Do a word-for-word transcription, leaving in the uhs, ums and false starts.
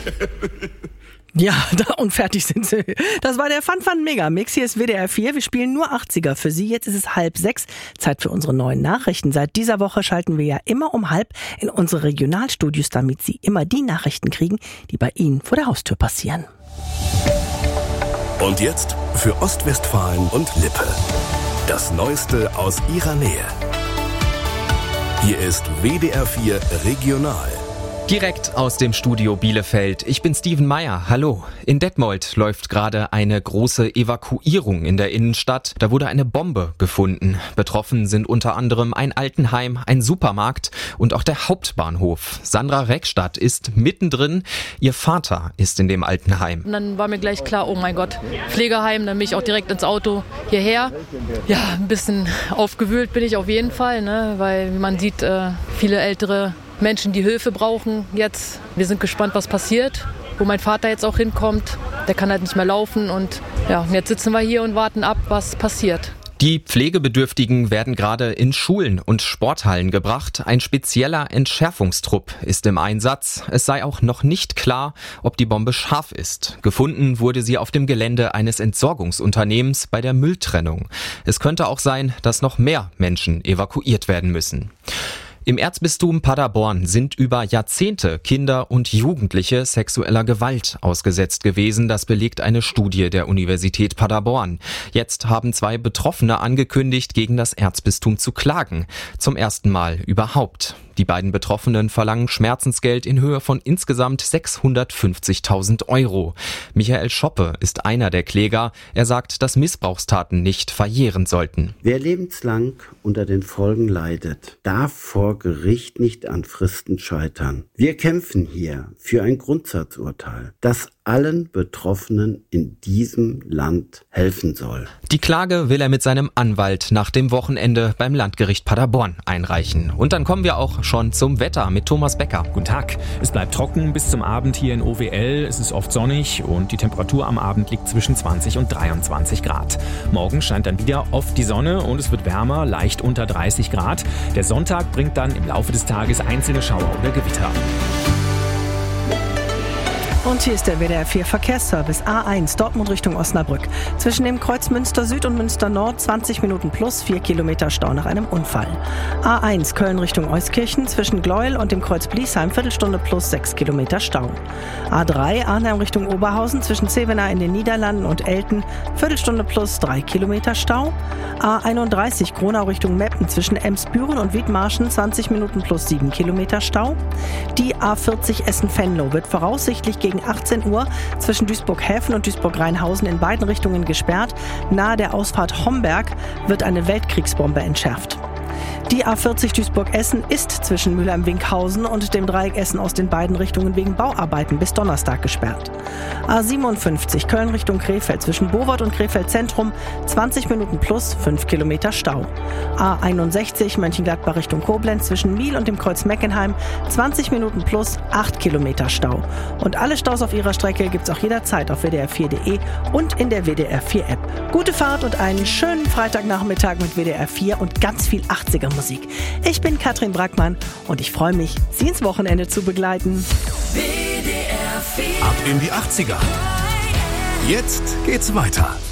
Ja, da und fertig sind sie. Das war der Fun Fun Mega Mix. Hier ist W D R vier. Wir spielen nur achtziger für Sie. Jetzt ist es halb sechs. Zeit für unsere neuen Nachrichten. Seit dieser Woche schalten wir ja immer um halb in unsere Regionalstudios, damit Sie immer die Nachrichten kriegen, die bei Ihnen vor der Haustür passieren. Und jetzt für Ostwestfalen und Lippe. Das Neueste aus Ihrer Nähe. Hier ist W D R vier Regional. Direkt aus dem Studio Bielefeld. Ich bin Steven Meyer. Hallo. In Detmold läuft gerade eine große Evakuierung in der Innenstadt. Da wurde eine Bombe gefunden. Betroffen sind unter anderem ein Altenheim, ein Supermarkt und auch der Hauptbahnhof. Sandra Reckstadt ist mittendrin. Ihr Vater ist in dem Altenheim. Und dann war mir gleich klar, oh mein Gott, Pflegeheim. Dann bin ich auch direkt ins Auto hierher. Ja, ein bisschen aufgewühlt bin ich auf jeden Fall, ne? Weil wie man sieht, äh, viele ältere Menschen, die Hilfe brauchen jetzt. Wir sind gespannt, was passiert, wo mein Vater jetzt auch hinkommt. Der kann halt nicht mehr laufen und ja, jetzt sitzen wir hier und warten ab, was passiert. Die Pflegebedürftigen werden gerade in Schulen und Sporthallen gebracht. Ein spezieller Entschärfungstrupp ist im Einsatz. Es sei auch noch nicht klar, ob die Bombe scharf ist. Gefunden wurde sie auf dem Gelände eines Entsorgungsunternehmens bei der Mülltrennung. Es könnte auch sein, dass noch mehr Menschen evakuiert werden müssen. Im Erzbistum Paderborn sind über Jahrzehnte Kinder und Jugendliche sexueller Gewalt ausgesetzt gewesen. Das belegt eine Studie der Universität Paderborn. Jetzt haben zwei Betroffene angekündigt, gegen das Erzbistum zu klagen. Zum ersten Mal überhaupt. Die beiden Betroffenen verlangen Schmerzensgeld in Höhe von insgesamt sechshundertfünfzigtausend Euro. Michael Schoppe ist einer der Kläger. Er sagt, dass Missbrauchstaten nicht verjähren sollten. Wer lebenslang unter den Folgen leidet, darf vor Gericht nicht an Fristen scheitern. Wir kämpfen hier für ein Grundsatzurteil, das allen Betroffenen in diesem Land helfen soll. Die Klage will er mit seinem Anwalt nach dem Wochenende beim Landgericht Paderborn einreichen. Und dann kommen wir auch schon zum Wetter mit Thomas Becker. Guten Tag. Es bleibt trocken bis zum Abend hier in O W L. Es ist oft sonnig und die Temperatur am Abend liegt zwischen zwanzig und dreiundzwanzig Grad. Morgen scheint dann wieder oft die Sonne und es wird wärmer, leicht unter dreißig Grad. Der Sonntag bringt dann im Laufe des Tages einzelne Schauer oder Gewitter. Und hier ist der W D R vier Verkehrsservice A eins Dortmund Richtung Osnabrück. Zwischen dem Kreuz Münster Süd und Münster Nord zwanzig Minuten plus vier Kilometer Stau nach einem Unfall. A eins Köln Richtung Euskirchen zwischen Gleuel und dem Kreuz Bliesheim Viertelstunde plus sechs Kilometer Stau. A drei Arnhem Richtung Oberhausen zwischen Zevenaar in den Niederlanden und Elten Viertelstunde plus drei Kilometer Stau. A einunddreißig Gronau Richtung Meppen zwischen Emsbüren und Wiedmarschen zwanzig Minuten plus sieben Kilometer Stau. Die A vierzig Essen-Venlo wird voraussichtlich gegen achtzehn Uhr zwischen Duisburg-Häfen und Duisburg-Rheinhausen in beiden Richtungen gesperrt. Nahe der Ausfahrt Homberg wird eine Weltkriegsbombe entschärft. Die A vierzig Duisburg-Essen ist zwischen Mülheim-Winkhausen und dem Dreieck Essen aus den beiden Richtungen wegen Bauarbeiten bis Donnerstag gesperrt. A siebenundfünfzig Köln Richtung Krefeld zwischen Bowort und Krefeld Zentrum zwanzig Minuten plus fünf Kilometer Stau. A einundsechzig Mönchengladbach Richtung Koblenz zwischen Miel und dem Kreuz Meckenheim zwanzig Minuten plus acht Kilometer Stau. Und alle Staus auf ihrer Strecke gibt's auch jederzeit auf W D R vier Punkt de und in der W D R vier App. Gute Fahrt und einen schönen Freitagnachmittag mit W D R vier und ganz viel achtziger Musik. Ich bin Katrin Brackmann und ich freue mich, Sie ins Wochenende zu begleiten. W D R vier. Ab in die achtziger. Jetzt geht's weiter.